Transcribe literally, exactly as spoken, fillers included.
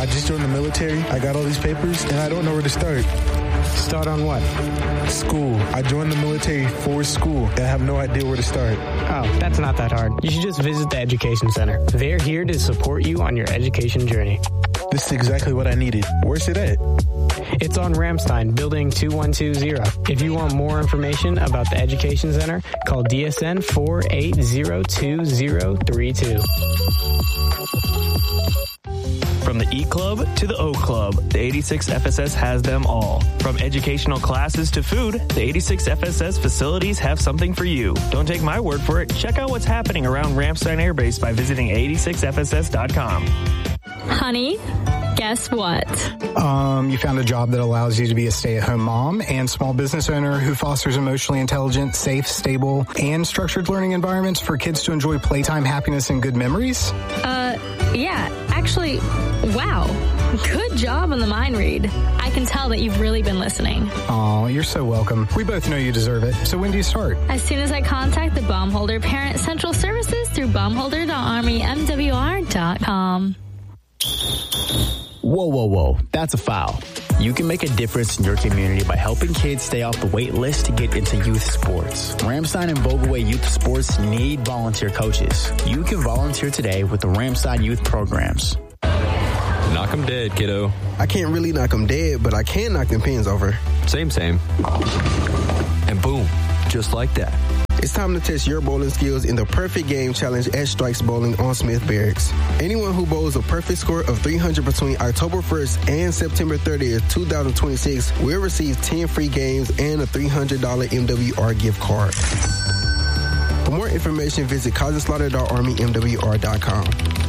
just joined the military. I got all these papers, and I don't know where to start. Start on what? School. I joined the military for school, and I have no idea where to start. Oh, that's not that hard. You should just visit the Education Center. They're here to support you on your education journey. This is exactly what I needed. Where's it at? It's on Ramstein, building two one two zero. If you want more information about the Education Center, call D S N four eight zero two zero three two. From the E Club to the O Club, the eighty-six F S S has them all. From educational classes to food, the eighty-six F S S facilities have something for you. Don't take my word for it. Check out what's happening around Ramstein Air Base by visiting eighty-six F S S dot com. Honey, guess what? Um, you found a job that allows you to be a stay-at-home mom and small business owner who fosters emotionally intelligent, safe, stable, and structured learning environments for kids to enjoy playtime, happiness, and good memories? Uh, yeah, actually, wow. Good job on the mind read. I can tell that you've really been listening. Oh, you're so welcome. We both know you deserve it. So when do you start? As soon as I contact the Baumholder Parent Central Services through baumholder dot army m w r dot com. Whoa, whoa, whoa. That's a foul. You can make a difference in your community by helping kids stay off the wait list to get into youth sports. Ramstein and Vogelway Youth Sports need volunteer coaches. You can volunteer today with the Ramstein Youth Programs. Knock 'em dead, kiddo. I can't really knock 'em dead, but I can knock them pins over. Same, same. And boom, just like that. It's time to test your bowling skills in the Perfect Game Challenge at Strikes Bowling on Smith Barracks. Anyone who bowls a perfect score of three hundred between October first and September thirtieth, twenty twenty-six will receive ten free games and a three hundred dollars M W R gift card. For more information, visit cousin slaughter dot army m w r dot com.